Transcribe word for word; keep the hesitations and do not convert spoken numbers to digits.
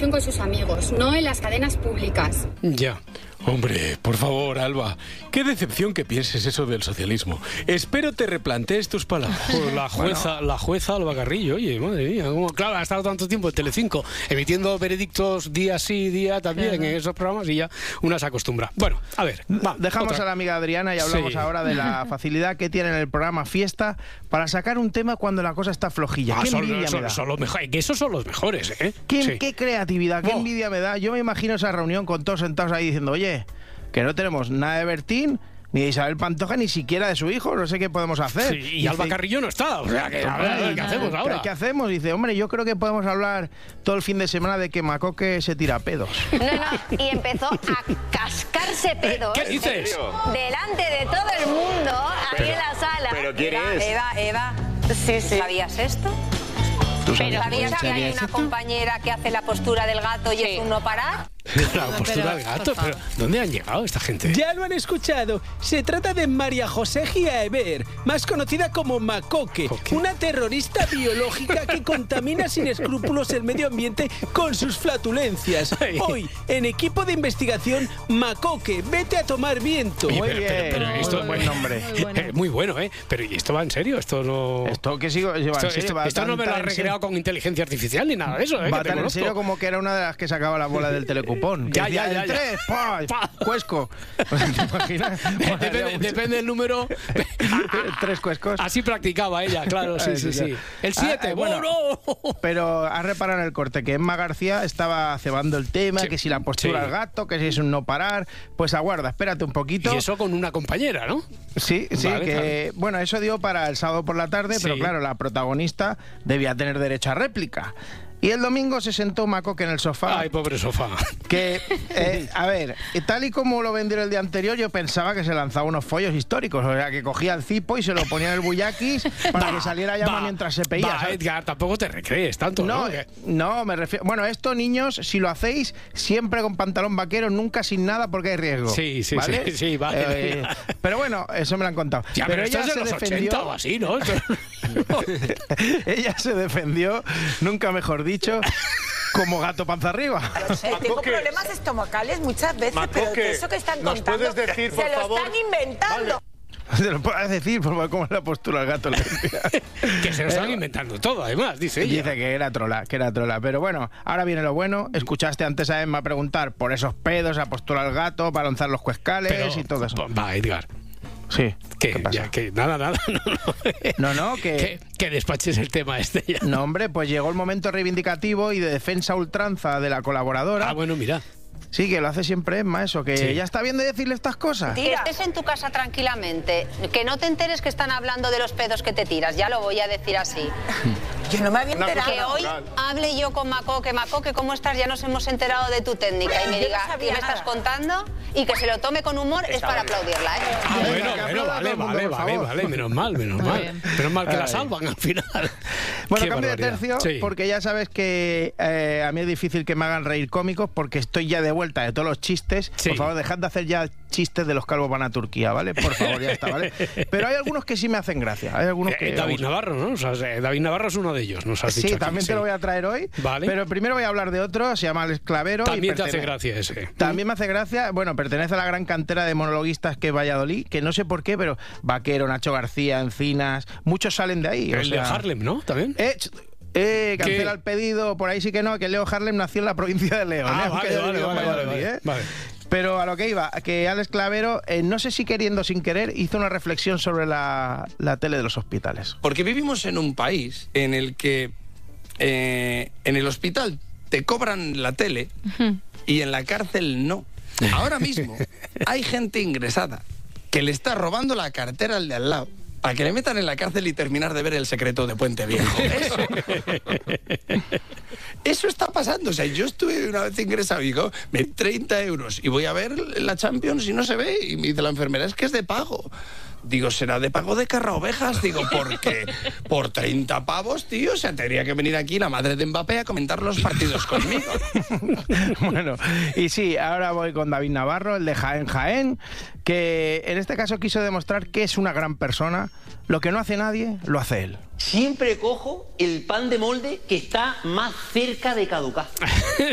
televisión con sus amigos, no en las cadenas públicas. Ya. Hombre, por favor, Alba, qué decepción que pienses eso del socialismo. Espero te replantees tus palabras. Pues la jueza, bueno. la jueza Alba Carrillo, oye, madre mía, como, claro, ha estado tanto tiempo en Telecinco emitiendo veredictos día sí, día también claro. en esos programas y ya una se acostumbra. Bueno, a ver, va, dejamos otra. a la amiga Adriana y hablamos sí. ahora de la facilidad que tiene en el programa Fiesta para sacar un tema cuando la cosa está flojilla. Ah, ¿Qué son, envidia son, me da? Son los mejores, que esos son los mejores, ¿eh? ¿Qué, sí. qué creatividad, qué oh. envidia me da? Yo me imagino esa reunión con todos sentados ahí diciendo, oye, que no tenemos nada de Bertín, ni de Isabel Pantoja, ni siquiera de su hijo, no sé qué podemos hacer. Sí, y, y Alba dice, Carrillo no está, o sea, que, a ver, ¿qué hacemos ahora? ¿Qué hacemos? Dice, hombre, yo creo que podemos hablar todo el fin de semana de que Macoque se tira pedos. No, no, y empezó a cascarse pedos. ¿Qué dices? Delante de todo el mundo, ahí pero, en la sala. ¿Pero quién Eva, es? Eva, Eva, sí, sí. ¿Sabías esto? Pero ¿sabías que hay una compañera que hace la postura del gato y sí. es un no parar? La postura del gato, pero ¿dónde han llegado esta gente? Ya lo han escuchado. Se trata de María José Giaever, más conocida como Macoque, una terrorista biológica que contamina sin escrúpulos el medio ambiente con sus flatulencias. Hoy, en equipo de investigación, Macoque, vete a tomar viento. Muy pero, bien, pero, pero esto muy buen nombre. Muy bueno. Eh, muy bueno, ¿eh? Pero ¿y esto va en serio? Esto no... Esto que sigo, lleva esto, en serio, esto, va esto tan, no me lo ha recreado con inteligencia artificial ni nada de eso, ¿eh? Va que tan en serio como que era una de las que sacaba la bola del telecupón. Ya, ya, ya, el tres, pa, pa, Cuesco. ¿Te imaginas? Depende, depende del número. Tres cuescos. Así practicaba ella, claro, sí, sí, sí. El siete, ah, bueno. bueno. Pero has reparado en el corte que Emma García estaba cebando el tema, sí, que si la postura sí. al gato, que si es un no parar. Pues aguarda, espérate un poquito. Y eso con una compañera, ¿no? Sí, sí, vale, que claro. bueno, eso dio para el sábado por la tarde, sí. pero claro, la protagonista debía tener derecho a réplica. Y el domingo se sentó Macoque en el sofá. Ay, pobre sofá. Que, eh, a ver, tal y como lo vendieron el día anterior, yo pensaba que se lanzaba unos follos históricos. O sea, que cogía el cipo y se lo ponía en el buyaquis para va, que saliera llama va, mientras se peía. Va, Edgar, tampoco te recrees tanto, ¿no? No, no, me refiero... Bueno, esto, niños, si lo hacéis, siempre con pantalón vaquero, nunca sin nada, porque hay riesgo. Sí, sí, ¿vale? sí, sí, vale. Eh, pero bueno, eso me lo han contado. Ya, pero, pero ella esto es se de los defendió... ochenta o así, ¿no? Ella se defendió, nunca mejor dicho... como gato panza arriba. Sé, tengo problemas estomacales muchas veces, Macoque, pero eso que están ¿nos contando puedes decir, por se lo favor? están inventando. Vale. Se lo puedes decir, por favor, cómo es la postura del gato. Que se lo están inventando todo, además, dice ella. Dice que era trola, que era trola. Pero bueno, ahora viene lo bueno. Escuchaste antes a Emma preguntar por esos pedos, la postura del gato, para lanzar los cuescales pero, y todo eso. Va, Edgar. Sí. ¿Qué, ¿Qué pasa? Ya, que nada, nada. No, no, no, no que... que... Que despaches el tema este ya. No, hombre, pues llegó el momento reivindicativo y de defensa a ultranza de la colaboradora. Ah, bueno, mira. Sí, que lo hace siempre Emma, eso, que sí. ya está bien de decirle estas cosas. Que estés en tu casa tranquilamente, que no te enteres que están hablando de los pedos que te tiras, ya lo voy a decir así. Yo no me había enterado. Que hoy hable yo con Macoque, Macoque, ¿cómo estás? Ya nos hemos enterado de tu técnica. Y me diga, no ¿qué me estás contando? Y que se lo tome con humor es para aplaudirla, ¿eh? Ah, bueno, bueno, vale, vale, vale, vale, menos mal, menos mal. Menos mal que la salvan al final. Bueno, cambio de tercio, sí. porque ya sabes que eh, a mí es difícil que me hagan reír cómicos porque estoy ya de vuelta de todos los chistes. Sí. Por favor, dejad de hacer ya chistes de los calvos van a Turquía, ¿vale? Por favor, ya está, ¿vale? Pero hay algunos que sí me hacen gracia. Hay algunos que... Eh, David Navarro, ¿no? O sea, David Navarro es uno de ellos, nos has sí, dicho también aquí, te sí. lo voy a traer hoy. Vale. Pero primero voy a hablar de otro, se llama Alex Clavero. También y te hace pertene... gracia ese. También me hace gracia, bueno, pertenece a la gran cantera de monologuistas que es Valladolid, que no sé por qué, pero Vaquero, Nacho García, Encinas, muchos salen de ahí. El o sea... de Harlem, ¿no? También. Eh, Eh, cancela el pedido, por ahí sí que no, que Leo Harlem nació en la provincia de León. Ah, ¿eh? vale, vale, vale, vale, vale, ¿eh? vale. Pero a lo que iba, que Alex Clavero, eh, no sé si queriendo o sin querer, hizo una reflexión sobre la, la tele de los hospitales. Porque vivimos en un país en el que eh, en el hospital te cobran la tele uh-huh. y en la cárcel no. Ahora mismo hay gente ingresada que le está robando la cartera al de al lado para que le metan en la cárcel y terminar de ver El secreto de Puente Viejo. Eso, eso está pasando. O sea, yo estuve una vez ingresado y digo, me treinta euros y voy a ver la Champions y no se ve. Y me dice la enfermera, es que es de pago. Digo, ¿será de pago de carraovejas? Digo, ¿por qué? Por treinta pavos, tío. O sea, tendría que venir aquí la madre de Mbappé a comentar los partidos conmigo. Bueno, y sí, ahora voy con David Navarro, el de Jaén Jaén, que en este caso quiso demostrar que es una gran persona. Lo que no hace nadie, lo hace él. Siempre cojo el pan de molde que está más cerca de caducar.